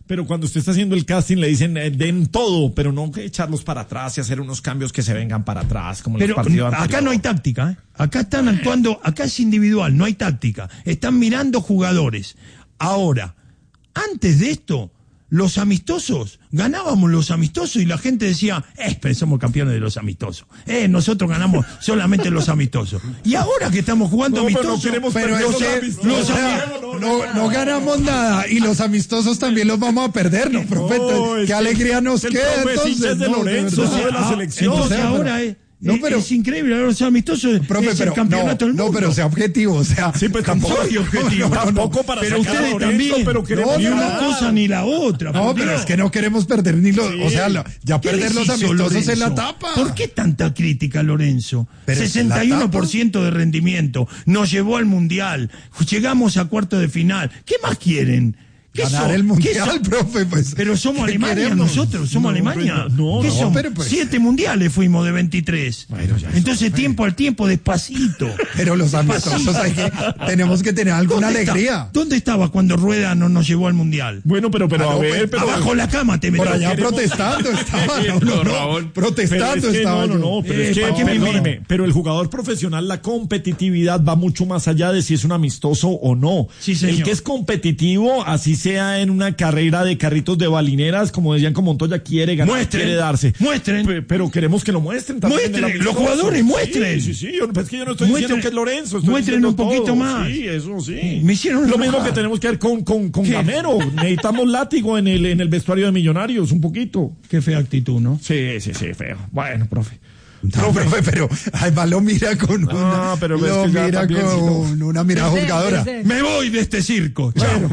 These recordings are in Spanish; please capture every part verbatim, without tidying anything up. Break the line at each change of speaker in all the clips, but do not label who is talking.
Pero cuando usted está haciendo el casting le dicen eh, den todo, pero no que echarlos para atrás y hacer unos cambios que se vengan para atrás, como
pero
los partidos
acá
anteriores.
no hay táctica, ¿eh? Acá están actuando, acá es individual, no hay táctica. Están mirando jugadores. Ahora, antes de esto, los amistosos, ganábamos los amistosos y la gente decía, eh, pero somos campeones de los amistosos. Eh, nosotros ganamos solamente los amistosos. Y ahora que estamos jugando
No, pero no
amistosos,
queremos
Pero
perder
es
los
que
amistosos.
no, o sea, no, no ganamos nada y los amistosos también los vamos a perder, ¿no, profe?
No, es
¿Qué
que
alegría nos
el
queda
profe es hincha
entonces?
de
No,
Lorenzo,
verdad.
sí, de la
ah,
selección.
entonces
O sea,
ahora
pero-
es,
no,
es-
pero-
es increíble, ahora los amistosos
Profe,
es
pero
el campeonato
no,
del mundo.
no, pero sea objetivo, o sea,
Sí, pues tampoco
soy objetivo.
no, no, no.
Tampoco para
Pero
sacar a
ustedes
Lorenzo,
también,
pero queremos
ni una
ganar.
cosa ni la otra.
No,
por
pero
Dios.
es que no queremos perder ni los,
Sí.
o sea, lo- ya
¿Qué
perder
les
los
hizo
amistosos
Lorenzo?
en la tapa.
¿Por qué tanta crítica, Lorenzo?
Pero es que
sesenta y uno por ciento de rendimiento, nos llevó al Mundial, llegamos a cuarto de final. ¿Qué más quieren? ¿Qué
Ganar
son?
el
¿Qué
mundial,
son?
profe, pues.
Pero somos
¿qué
Alemania
queremos?
nosotros, somos
No,
Alemania.
no,
¿Qué
no,
somos?
pero pues-
Siete mundiales fuimos de veintitrés.
Bueno, ya,
Entonces, tiempo al tiempo, despacito.
Pero los amistosos hay que, tenemos que tener alguna
¿Dónde está-
alegría.
¿Dónde estabas cuando Rueda no nos llevó al Mundial?
Bueno, pero, pero
Ah,
a
no,
ver,
pues,
pero...
Abajo la cama te
Por
meto.
allá
queremos-
protestando estaba, no, no, no,
Pero
protestando
es que
estaba
no, no,
yo.
no, pero
Eh,
es que,
¿para qué me
perdóneme,
miro?
pero el jugador profesional, la competitividad va mucho más allá de si es un amistoso o no.
Sí, señor.
El que es competitivo, así sea en una carrera de carritos de balineras, como decían con Montoya, quiere ganar,
Muestren,
quiere darse.
muestren.
Pe- Pero queremos que lo muestren también. en el
Muestren, los
amistoso.
jugadores muestren.
Sí, sí, sí, yo, pues es que yo no estoy
Muestren-
diciendo que es Lorenzo, estoy
muestren
diciendo
un poquito
todo.
más.
Sí, eso sí.
Me hicieron
Lo
enojar.
mismo que tenemos que ver con, con, con
¿Qué?
Gamero. Necesitamos látigo en el, en el vestuario de Millonarios, un poquito.
Qué fea actitud, ¿no?
Sí, sí, sí, feo. Bueno, profe.
No, profe, pero además lo mira con una,
Ah, pero es
lo
que ya
mira
también, si
con una mirada juzgadora.
Me voy de este circo. Chao.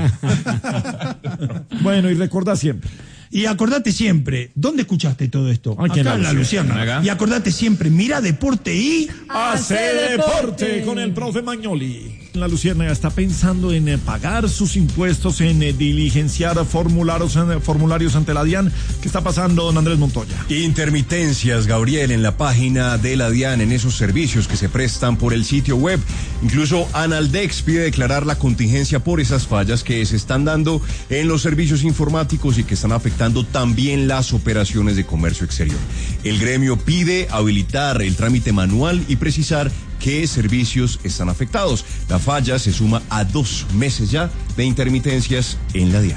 Bueno, y recuerda siempre.
Y acordate siempre, ¿dónde escuchaste todo esto?
Aquí en
Acá en
la
la Luciana.
Acá.
Y acordate siempre, mira deporte y...
Hace deporte con el profe Magnoli. La Luciérnaga está pensando en eh, pagar sus impuestos, en eh, diligenciar formularios, eh, formularios ante la DIAN. ¿Qué está pasando, don Andrés Montoya?
Intermitencias, Gabriel, en la página de la DIAN, en esos servicios que se prestan por el sitio web. Incluso Analdex pide declarar la contingencia por esas fallas que se están dando en los servicios informáticos y que están afectando también las operaciones de comercio exterior. El gremio pide habilitar el trámite manual y precisar qué servicios están afectados. La falla se suma a dos meses ya de intermitencias en la DIAN.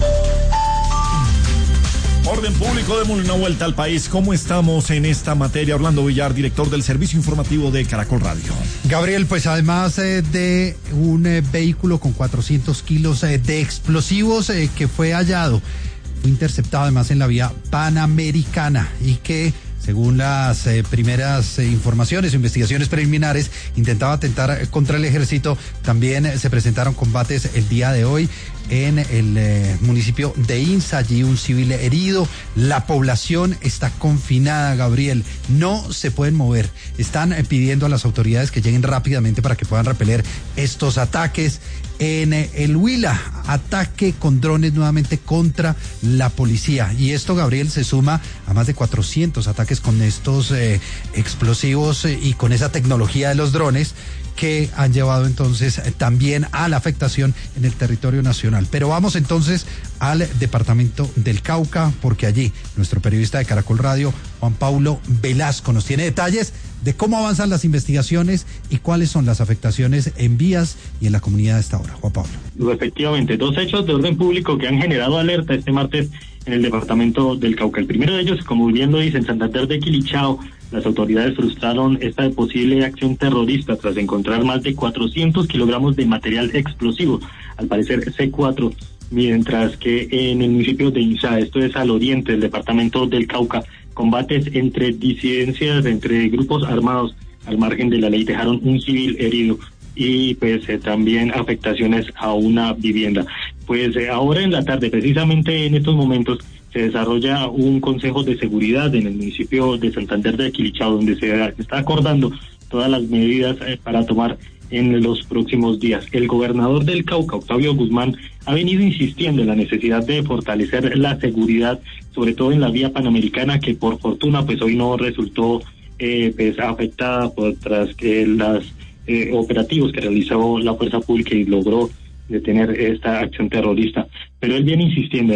Orden público, démosle una vuelta al país. ¿Cómo estamos en esta materia? Orlando Villar, director del Servicio Informativo de Caracol Radio.
Gabriel, pues además eh, de un eh, vehículo con cuatrocientos kilos eh, de explosivos eh, que fue hallado, fue interceptado además en la vía Panamericana y que, según las eh, primeras eh, informaciones o investigaciones preliminares, intentaba atentar eh, contra el ejército. También eh, se presentaron combates el día de hoy en el eh, municipio de Insa, allí un civil herido. La población está confinada, Gabriel, no se pueden mover. Están eh, pidiendo a las autoridades que lleguen rápidamente para que puedan repeler estos ataques. En eh, el Huila, ataque con drones nuevamente contra la policía. Y esto, Gabriel, se suma a más de cuatrocientos ataques con estos eh, explosivos eh, y con esa tecnología de los drones que han llevado entonces eh, también a la afectación en el territorio nacional. Pero vamos entonces al departamento del Cauca, porque allí nuestro periodista de Caracol Radio, Juan Paulo Velasco, nos tiene detalles de cómo avanzan las investigaciones y cuáles son las afectaciones en vías y en la comunidad a esta hora. Juan Pablo.
Efectivamente, dos hechos de orden público que han generado alerta este martes en el departamento del Cauca. El primero de ellos, como bien lo dice, en Santander de Quilichao, las autoridades frustraron esta posible acción terrorista tras encontrar más de cuatrocientos kilogramos de material explosivo, al parecer C cuatro, mientras que en el municipio de Insa, esto es al oriente del departamento del Cauca, combates entre disidencias, entre grupos armados al margen de la ley dejaron un civil herido y pues eh, también afectaciones a una vivienda. Pues eh, ahora en la tarde, precisamente en estos momentos, se desarrolla un consejo de seguridad en el municipio de Santander de Quilichao, donde se está acordando todas las medidas eh, para tomar en los próximos días. El gobernador del Cauca, Octavio Guzmán, ha venido insistiendo en la necesidad de fortalecer la seguridad, sobre todo en la vía Panamericana, que por fortuna pues hoy no resultó eh, pues, afectada por tras que las eh, operativos que realizó la fuerza pública y logró detener esta acción terrorista. Pero él viene insistiendo